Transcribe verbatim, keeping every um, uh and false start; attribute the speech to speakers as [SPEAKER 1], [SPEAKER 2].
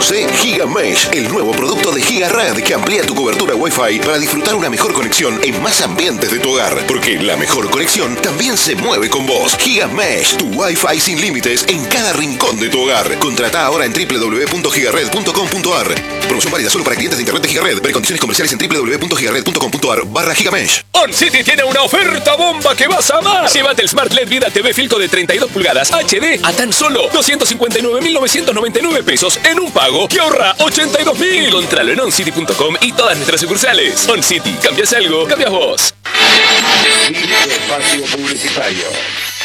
[SPEAKER 1] Conoce GigaMesh, el nuevo producto de GigaRed que amplía tu cobertura Wi-Fi para disfrutar una mejor conexión en más ambientes de tu hogar. Porque la mejor conexión también se mueve con vos. GigaMesh, tu Wi-Fi sin límites en cada rincón de tu hogar. Contrata ahora en doble u doble u doble u punto gigared punto com punto a r. Promoción válida solo para clientes de internet de GigaRed. Ver condiciones comerciales en doble u doble u doble u punto gigared punto com punto a r barra GigaMesh.
[SPEAKER 2] OnCity tiene una oferta bomba que vas a amar. Llévate el Smart L E D Vida T V Filco de treinta y dos pulgadas H D a tan solo doscientos cincuenta y nueve mil novecientos noventa y nueve pesos en un pago que ahorra ochenta y dos mil. Encontralo en oncity punto com y todas nuestras sucursales. OnCity, cambias algo, cambias vos.
[SPEAKER 3] Espacio publicitario.